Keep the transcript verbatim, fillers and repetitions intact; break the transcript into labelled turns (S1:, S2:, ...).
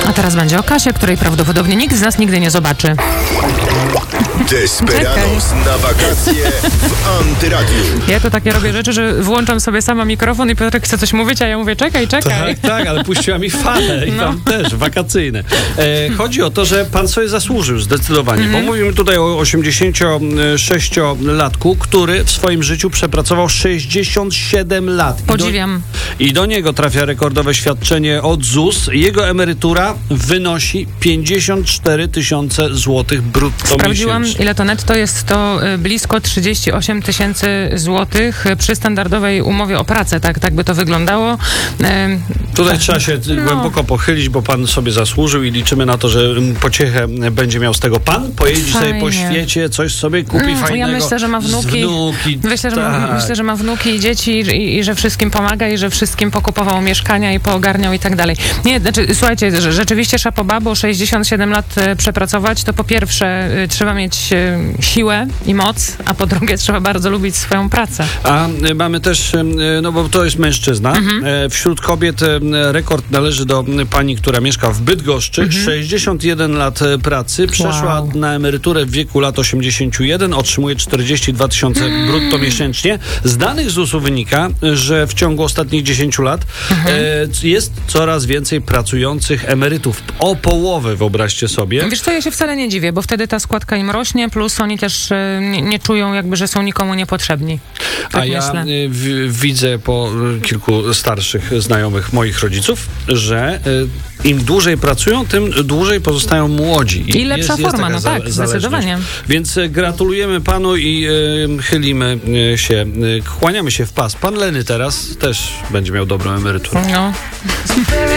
S1: A teraz będzie o kasie, której prawdopodobnie nikt z nas nigdy nie zobaczy.
S2: Desperados na wakacje w Antyradiu.
S1: Ja to takie robię rzeczy, że włączam sobie sama mikrofon i Piotrek chce coś mówić, a ja mówię czekaj, czekaj.
S3: Tak, tak, ale puściła mi falę i
S1: No.
S3: tam też wakacyjne. E, chodzi o to, że pan sobie zasłużył zdecydowanie,
S1: Mhm.
S3: bo mówimy tutaj o osiemdziesięciosześciolatku, który w swoim życiu przepracował sześćdziesiąt siedem lat. I
S1: Podziwiam.
S3: Do, I do niego trafia rekordowe świadczenie od Z U S. Jego emerytura wynosi pięćdziesiąt cztery tysiące złotych brutto
S1: Sprawdziłam,
S3: miesięcznie.
S1: ile to netto. Jest to y, blisko trzydzieści osiem tysięcy złotych y, przy standardowej umowie o pracę. Tak, tak by to wyglądało. Y,
S3: Tutaj
S1: tak.
S3: trzeba się
S1: No.
S3: głęboko pochylić, bo pan sobie zasłużył i liczymy na to, że mm, pociechę będzie miał z tego pan. Pojeździ sobie po
S1: Fajnie.
S3: świecie, coś sobie kupi
S1: Mm,
S3: fajnego.
S1: Ja myślę, że ma wnuki.
S3: Z wnuki.
S1: Myślę, że, ma,
S3: tak.
S1: myślę, że ma wnuki i dzieci i, i że wszystkim pomaga i że wszystkim pokupował mieszkania i poogarniał i tak dalej. Nie, znaczy, słuchajcie, że rzeczywiście szapoba, bo sześćdziesiąt siedem lat e, przepracować, to po pierwsze e, trzeba mieć e, siłę i moc, a po drugie trzeba bardzo lubić swoją pracę.
S3: A y, mamy też, y, no bo to jest mężczyzna.
S1: Mhm.
S3: E, wśród kobiet y, rekord należy do y, pani, która mieszka w Bydgoszczy.
S1: Mhm.
S3: sześćdziesiąt jeden lat y, pracy. Przeszła
S1: Wow.
S3: na emeryturę w wieku lat osiemdziesiąt jeden. Otrzymuje czterdzieści dwa tysiące
S1: Mm.
S3: brutto miesięcznie. Z danych Z U S-u wynika, że w ciągu ostatnich dziesięciu lat
S1: Mhm.
S3: e, jest coraz więcej pracujących emerytów. O połowę, wyobraźcie sobie.
S1: Wiesz co, ja się wcale nie dziwię, bo wtedy ta składka im rośnie, plus oni też e, nie, nie czują jakby, że są nikomu niepotrzebni. Tak
S3: A ja
S1: myślę.
S3: y, w, widzę po y, kilku starszych znajomych moich rodziców, że y, im dłużej pracują, tym dłużej pozostają młodzi.
S1: I lepsza forma,
S3: taka
S1: no
S3: za-
S1: tak,
S3: zależność.
S1: zdecydowanie.
S3: Więc y, gratulujemy panu i y, chylimy y, się, y, kłaniamy się w pas. Pan Leny teraz też będzie miał dobrą emeryturę.
S1: No.